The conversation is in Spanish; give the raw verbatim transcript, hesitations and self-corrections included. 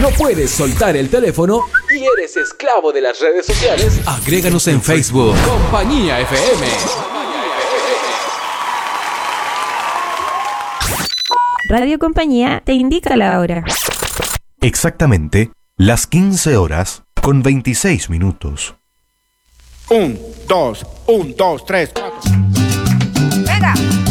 no puedes soltar el teléfono y eres esclavo de las redes sociales, agréganos en Facebook. Compañía F M. Radio Compañía te indica la hora. Exactamente las quince horas con veintiséis minutos. Un, dos, un, dos, tres, cuatro. Venga.